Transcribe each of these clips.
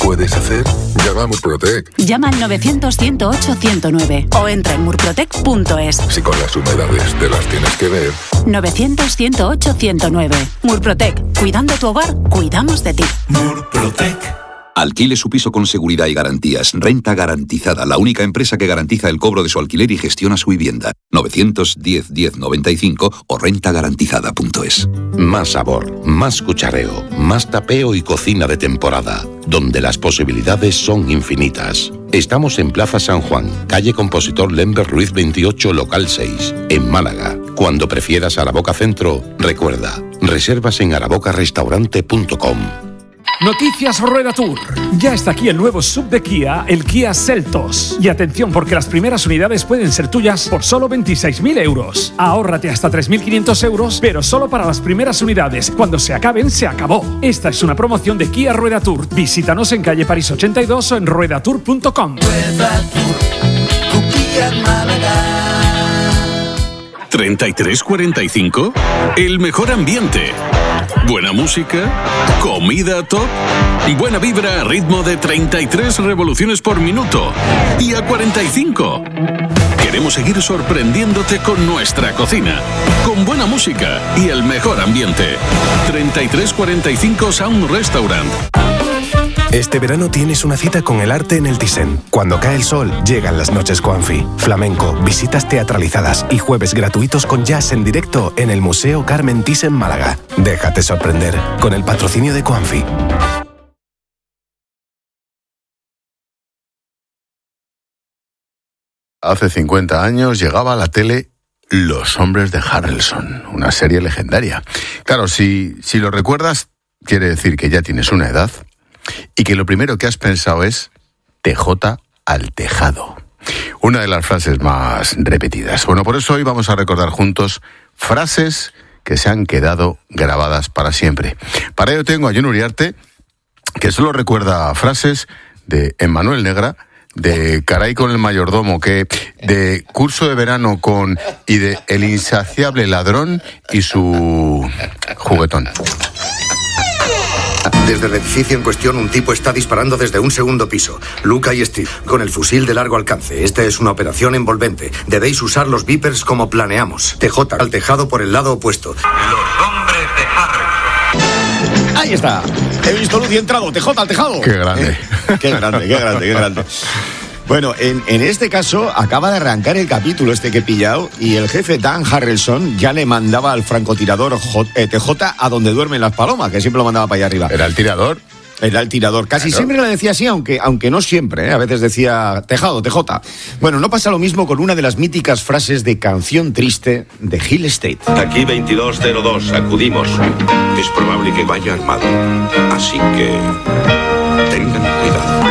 puedes hacer? Llama a Murprotec. Llama al 900-108-109 o entra en murprotec.es. Si con las humedades te las tienes que ver. 900-108-109. Murprotec. Cuidando tu hogar, cuidamos de ti. Murprotec. Alquile su piso con seguridad y garantías. Renta Garantizada, la única empresa que garantiza el cobro de su alquiler y gestiona su vivienda. 910-1095 o rentagarantizada.es. Más sabor, más cuchareo, más tapeo y cocina de temporada, donde las posibilidades son infinitas. Estamos en Plaza San Juan, calle Compositor Lember Ruiz 28, local 6, en Málaga. Cuando prefieras Araboca Centro, recuerda, reservas en arabocarestaurante.com. Noticias Rueda Tour. Ya está aquí el nuevo sub de Kia, el Kia Seltos. Y atención, porque las primeras unidades pueden ser tuyas por solo 26.000 euros. Ahórrate hasta 3.500 euros, pero solo para las primeras unidades. Cuando se acaben, se acabó. Esta es una promoción de Kia Rueda Tour. Visítanos en calle París 82 o en ruedatour.com. Rueda Tour, tu Kia Málaga. 3345, el mejor ambiente. Buena música, comida top, buena vibra a ritmo de 33 revoluciones por minuto y a 45. Queremos seguir sorprendiéndote con nuestra cocina, con buena música y el mejor ambiente. 3345 Sound Restaurant. Este verano tienes una cita con el arte en el Thyssen. Cuando cae el sol, llegan las noches Coanfi. Flamenco, visitas teatralizadas y jueves gratuitos con jazz en directo en el Museo Carmen Thyssen Málaga. Déjate sorprender con el patrocinio de Coanfi. Hace 50 años llegaba a la tele Los Hombres de Harrelson, una serie legendaria. Claro, si lo recuerdas, quiere decir que ya tienes una edad y que lo primero que has pensado es TJ al tejado. Una de las frases más repetidas. Bueno, por eso hoy vamos a recordar juntos frases que se han quedado grabadas para siempre. Para ello tengo a Jon Uriarte, que solo recuerda frases de Emmanuel Negra, de Caray con el mayordomo, de Curso de verano y de El insaciable ladrón y su juguetón. Desde el edificio en cuestión, un tipo está disparando desde un segundo piso. Luca y Steve, con el fusil de largo alcance. Esta es una operación envolvente. Debéis usar los beepers como planeamos. TJ al tejado por el lado opuesto. Los Hombres de Harrelson. Ahí está. He visto luz y entrado. TJ al tejado. Qué grande. Qué grande. Bueno, en este caso acaba de arrancar el capítulo este que he pillado y el jefe Dan Harrelson ya le mandaba al francotirador TJ a donde duermen las palomas, que siempre lo mandaba para allá arriba. ¿Era el tirador? Era el tirador. Casi siempre le decía así, aunque no siempre, ¿eh? A veces decía tejado, TJ. Bueno, no pasa lo mismo con una de las míticas frases de Canción Triste de Hill State. Aquí 2202, acudimos. Es probable que vaya armado. Así que tengan cuidado.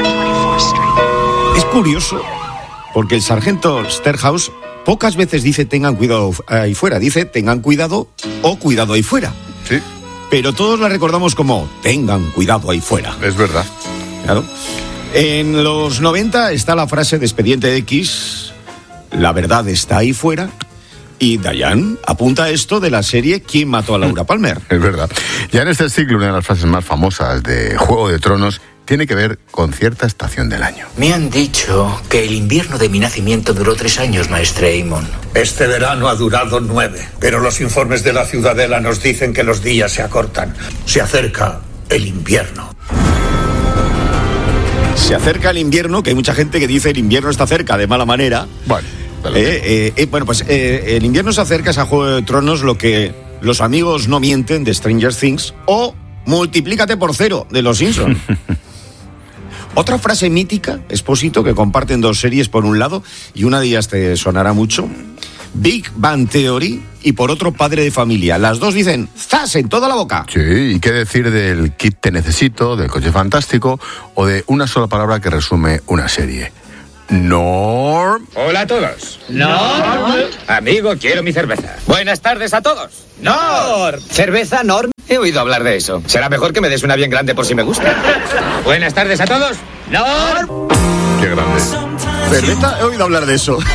Es curioso, porque el sargento Sterhouse pocas veces dice tengan cuidado ahí fuera, dice tengan cuidado o cuidado ahí fuera. Sí. Pero todos la recordamos como tengan cuidado ahí fuera. Es verdad. Claro. En los 90 está la frase de Expediente X, la verdad está ahí fuera. Y Diane apunta esto de la serie ¿Quién mató a Laura Palmer? Es verdad. Ya en este siglo, una de las frases más famosas de Juego de Tronos tiene que ver con cierta estación del año. Me han dicho que el invierno de mi nacimiento duró 3 años, maestre Aemon. Este verano ha durado 9, pero los informes de la Ciudadela nos dicen que los días se acortan. Se acerca el invierno. Se acerca el invierno, que hay mucha gente que dice el invierno está cerca de mala manera. Vale. El invierno se acerca, es a Juego de Tronos lo que los amigos no mienten de Stranger Things o multiplícate por 0 de Los Simpsons. Otra frase mítica, Expósito, que comparten 2 series por un lado y una de ellas te sonará mucho, Big Bang Theory, y por otro Padre de Familia. Las dos dicen ¡zas! En toda la boca. Sí, y qué decir del kit Te Necesito, del Coche Fantástico o de una sola palabra que resume una serie. Norm. Hola a todos. Norm. Amigo, quiero mi cerveza. Buenas tardes a todos. Norm. ¿Cerveza Norm? He oído hablar de eso. Será mejor que me des una bien grande por si me gusta. Buenas tardes a todos. ¡Norm! Qué grande. ¿Cerveza? He oído hablar de eso.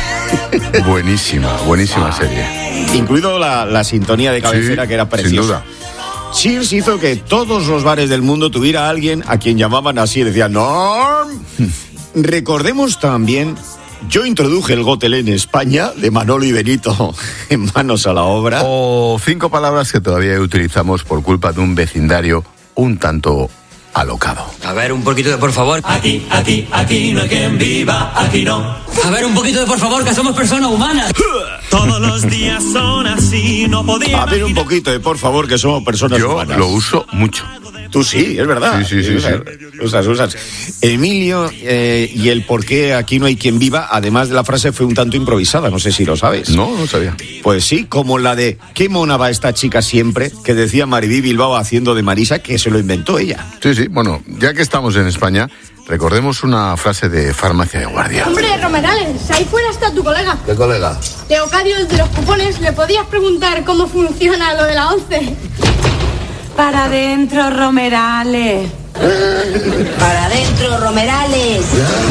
Buenísima serie. Incluido la sintonía de cabecera, sí, que era preciosa. Sin duda. Cheers hizo que todos los bares del mundo tuviera a alguien a quien llamaban así, decían Norm. Recordemos también, yo introduje el Got en España de Manolo y Benito en Manos a la Obra. O 5 palabras que todavía utilizamos por culpa de un vecindario un tanto alocado. A ver, un poquito de por favor. Aquí no hay quien viva, aquí no. A ver, un poquito de por favor, que somos personas humanas. Todos los días son así, no podía. A ver, un poquito de por favor, que somos personas humanas. Yo lo uso mucho. Tú sí, es verdad. Sí. Usas. Emilio, y el por qué aquí no hay quien viva, además de la frase, fue un tanto improvisada, no sé si lo sabes. No sabía. Pues sí, como la de ¿qué mona va esta chica siempre? Que decía Maribí Bilbao haciendo de Marisa, que se lo inventó ella. Sí, bueno, ya que estamos en España, recordemos una frase de Farmacia de Guardia. Hombre, Romerales, ahí fuera está tu colega. ¿Qué colega? Leocadio, el de los cupones, ¿le podías preguntar cómo funciona lo de la 11? Para adentro, Romerales. Para adentro, Romerales.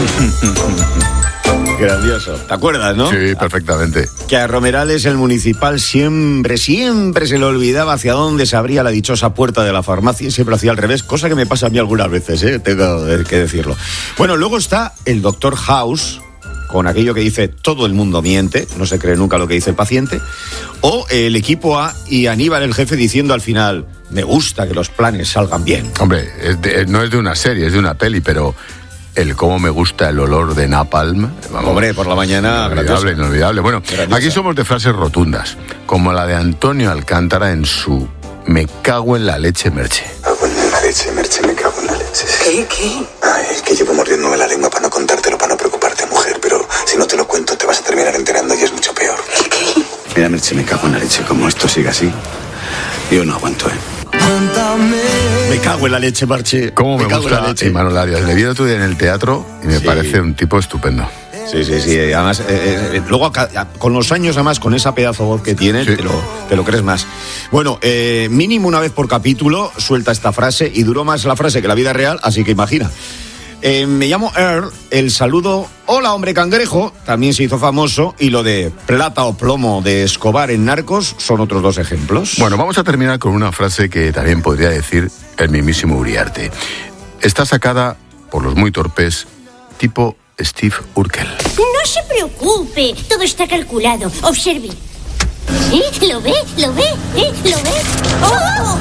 Grandioso. ¿Te acuerdas, no? Sí, perfectamente. Que a Romerales, el municipal, siempre se le olvidaba hacia dónde se abría la dichosa puerta de la farmacia y siempre hacía al revés, cosa que me pasa a mí algunas veces, tengo que decirlo. Bueno, luego está el Dr. House, con aquello que dice todo el mundo miente, no se cree nunca lo que dice el paciente, o el equipo A y Aníbal el jefe diciendo al final, me gusta que los planes salgan bien. Hombre, no es de una serie, es de una peli, pero el cómo me gusta el olor de napalm. Vamos, hombre, por la mañana, inolvidable. Bueno, grandiosa. Aquí somos de frases rotundas, como la de Antonio Alcántara en su Me cago en la leche, Merche. Me cago en la leche, Merche, me cago en la leche. Sí. ¿Qué? Ay, es que llevo mordiéndome la lengua para no contártelo, para no preocuparte, mujer, pero si no te lo cuento te vas a terminar enterando y es mucho peor. ¿Qué? Mira, Merche, me cago en la leche. Como esto siga así, yo no aguanto, Me cago en la leche, Marche. ¿Cómo me gusta Imanol Arias? Le vi el otro día en el teatro y me parece un tipo estupendo. Sí. Además, luego con los años, además, con esa pedazo voz que tiene, sí, te lo crees más. Bueno, mínimo una vez por capítulo suelta esta frase y duró más la frase que la vida real, así que imagina. Me llamo Earl, el saludo hola hombre cangrejo también se hizo famoso y lo de plata o plomo de Escobar en Narcos son otros 2 ejemplos. Bueno, vamos a terminar con una frase que también podría decir el mismísimo Uriarte. Está sacada por los muy torpes, tipo Steve Urkel. No se preocupe, todo está calculado. Observe. ¿Lo ve? ¿Lo ve? ¿Lo ve? ¡Oh!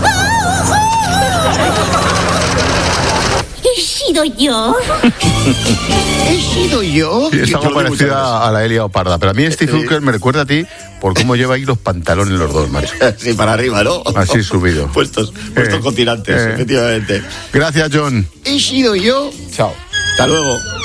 ¿He sido yo? ¿He sido yo? Sí, está muy parecida a la Elia Oparda, pero a mí Steve Urkel me recuerda a ti por cómo lleva ahí los pantalones los dos, macho. Sí, para arriba, ¿no? Así subido. Puestos con tirantes, efectivamente. Gracias, John. ¿He sido yo? Chao. Hasta luego.